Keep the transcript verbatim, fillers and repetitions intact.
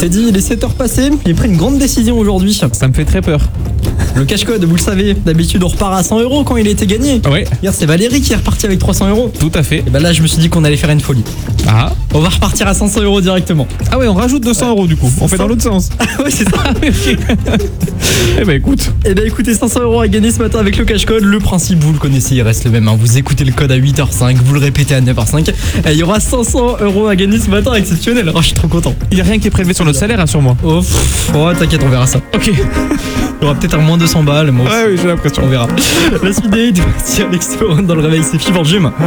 t'ai dit, il est sept heures passées, j'ai pris une grande décision aujourd'hui. Ça me fait très peur. Le cache-code, vous le savez, d'habitude on repart à cent euros quand il a été gagné. Ouais, Hier c'est Valérie qui est repartie avec trois cents euros. tout à fait. Et bah là je me suis dit qu'on allait faire une folie. Ah, On va repartir à cinq cents euros directement. ah ouais, on rajoute deux cents euros du coup. On fait dans l'autre sens. Ouais c'est ça. Eh ben écoute. Et bah écoutez, cinq cents euros à gagner ce matin avec le cache-code. Le principe vous le connaissez, il reste le même. Hein. Vous écoutez le code à huit heures cinq, vous le répétez à neuf heures cinq. Et il y aura cinq cents euros à gagner ce matin, exceptionnel. Oh, je suis trop content. Il n'y a rien qui est prélevé sur notre salaire, hein, sur moi. Oh, pff, oh t'inquiète, on verra ça. Ok. Il y aura peut-être un moins deux cents balles, moi aussi. Ouais, oui, j'ai l'impression. On verra. La suite des deux, si Alex dans le réveil, c'est Fever Gym.